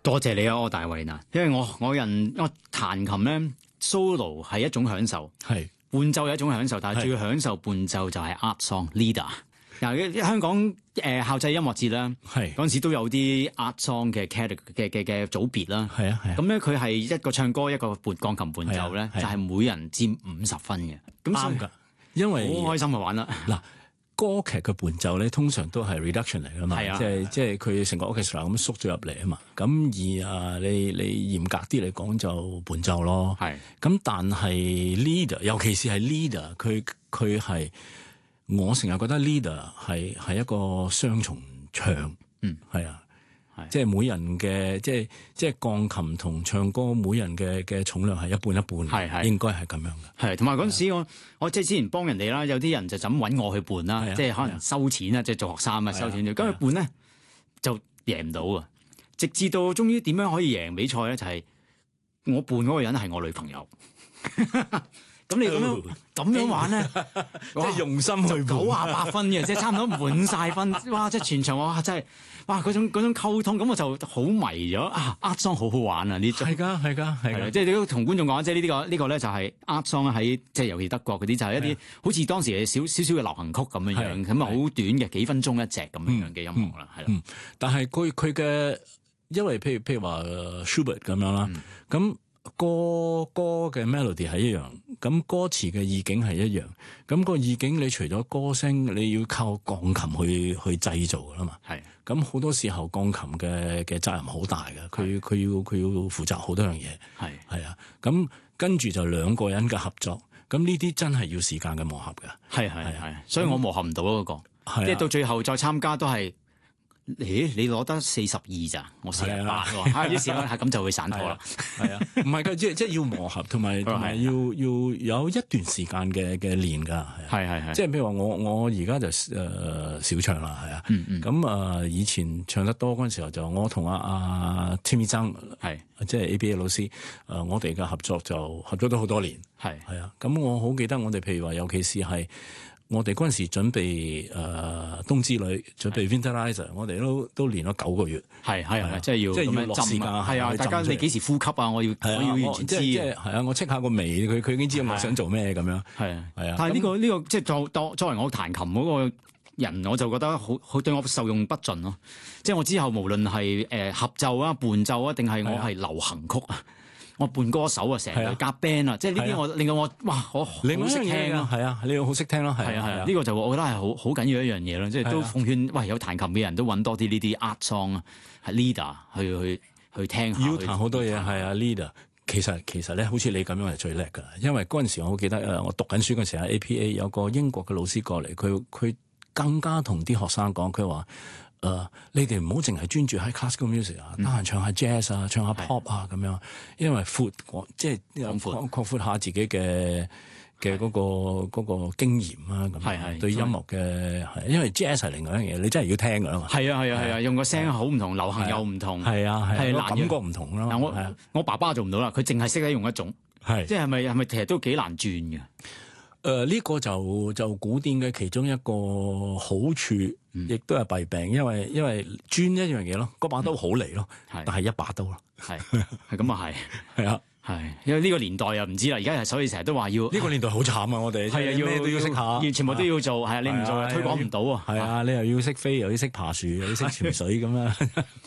多謝你啊，柯大衛嗱，因為我彈琴咧 solo 係一種享受， 係伴奏係一種享受，但係最享受伴奏就係 art song leader。嗱，香港校際音樂節啦，嗰陣時都有啲 art song 嘅 category 嘅組別啦。係啊係啊。咁咧佢係一個唱歌，一個鋼琴伴奏咧，就係每人佔50分嘅。咁啱㗎，因為好開心去玩啦。嗱， 歌劇嘅伴奏咧，通常都係 reduction 嚟㗎嘛，即係佢成個 orchestra 咁縮咗入嚟啊嘛。咁而你嚴格啲嚟講就伴奏咯。係。咁但係 leader， 尤其是係 leader， 佢係。我成日覺得 leader 係一個雙重唱，係啊，即係每人嘅即係鋼琴同唱歌，每人嘅重量係一半一半，應該係咁樣嘅。係，同埋嗰陣時我即係之前幫人哋啦，有啲人就咁揾我去伴啦，即係可能收錢啦，即係做學生啊收錢，咁去伴咧就贏唔到啊！直至到終於點樣可以贏比賽咧，就係我伴嗰個人係我女朋友。咁你咁樣玩咧，即係用心去98分嘅，即係差唔多滿晒分。哇！即係全場哇，真係哇嗰種溝通，咁我就好迷咗啊！art song 好好玩啊！呢種係㗎，即係你都同觀眾講，即係呢個咧就係 art song 喺即係尤其德國嗰啲就係一啲好似當時嘅少少嘅流行曲咁樣，咁啊好短嘅幾分鐘一隻咁樣嘅音樂啦，係啦。但係佢嘅因為譬如話 Schubert 咁樣啦，咁。歌嘅 melody 係一樣，咁歌詞嘅意境係一樣，咁個意境你除咗歌聲，你要靠鋼琴去製造噶啦嘛。係，咁好多時候鋼琴嘅責任好大嘅，佢要負責好多樣嘢。係啊，咁跟住就兩個人嘅合作，咁呢啲真係要時間嘅磨合嘅。係，所以我磨合唔到嗰個，即係到最後再參加都係。咦？你攞得42咋？我48喎。於是咧係咁就會散夥啦。係啊，唔係㗎，即係要磨合，同埋要有一段時間嘅練㗎。係。即係譬如話我而家就少唱啦，係啊。咁以前唱得多嗰陣時候就我同阿 Timmy 曾即係 ABA 老師我哋嘅合作就合作咗好多年。係啊。咁我好記得我哋譬如話，尤其是係。我哋嗰陣時準備冬之旅，準備 Winterreise， 我哋都練咗9個月。係，即係要咁樣落時間。係啊，大家你幾時呼吸啊？我要完全知。係啊，我戚下個眉，佢已經知道我想做咩咁樣。係啊。但係呢個即係作為我彈琴嗰個人，我就覺得好對我受用不盡咯。即係我之後無論係合奏啊、伴奏啊，定係我係流行曲啊。我伴歌手啊，成日夾 band 啊，即係呢啲令到我哇，我好識聽啊，係啊，你要好識聽咯，係啊，呢個就我覺得係好緊要一樣嘢咯，即係都奉勸喂有彈琴嘅人都揾多啲呢啲 art song 啊，係 leader 去聽下。要彈好多嘢係啊 leader， 其實咧好似你咁樣係最叻㗎，因為嗰陣時我好記得我讀緊書嗰陣時喺 APA 有個英國嘅老師過嚟，佢更加同啲學生講，佢話。你哋唔好淨係專注喺 classical music 啊，得閒唱下 jazz 啊，唱下 pop 啊咁樣，因為即係擴闊下自己嘅嗰個經驗啊，咁對音樂嘅係，因為 jazz 係另外一樣嘢，你真係要聽㗎啦嘛。係啊，用個聲好唔同，流行又唔同，係感覺唔同啦。嗱我爸爸做唔到啦，佢淨係識得用一種，即係咪其實都幾難轉嘅。呢個就古典嘅其中一個好處，亦都係弊病，因為專一樣嘢咯，嗰把刀好嚟咯，但係一把刀咯，係咁啊，係啊，因為呢個年代又唔知啦，而家所以成日都話要呢個年代好慘啊，我哋係啊，咩都要識下，全部都要做，係啊，你唔做推廣唔到啊，係啊，你又要識飛，又要識爬樹，又要識潛水咁啊，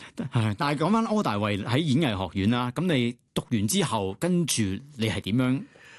但係講翻柯大衛喺演藝學院啦，咁你讀完之後，跟住你係點樣